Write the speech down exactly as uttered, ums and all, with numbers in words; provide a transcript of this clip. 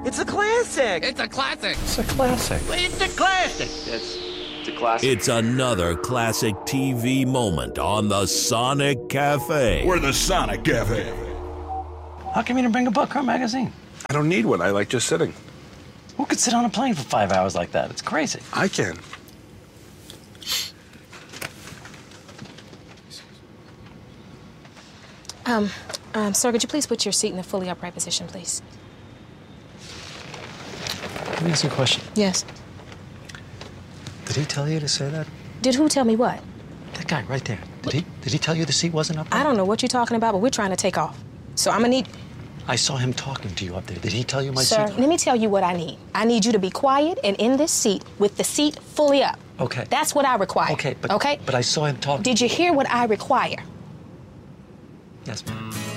It's a classic. It's a classic. It's a classic. It's a classic. It's, it's a classic. It's another classic T V moment on the Sonic Cafe. We're the Sonic Cafe. How come you didn't bring a book or a magazine? I don't need one. I like just sitting. Who could sit on a plane for five hours like that? It's crazy. I can. Um, um, sir, could you please put your seat in a fully upright position, please? Let me ask you a question. Yes. Did he tell you to say that? Did who tell me what? That guy right there. Did he? Did he tell you the seat wasn't up there? I don't know what you're talking about, but we're trying to take off. So I'm gonna need... I saw him talking to you up there. Did he tell you my Sir, seat? let me tell you what I need. I need you to be quiet and in this seat with the seat fully up. Okay. That's what I require. Okay, but okay? but I saw him talking. Did you hear what I require? Yes, ma'am.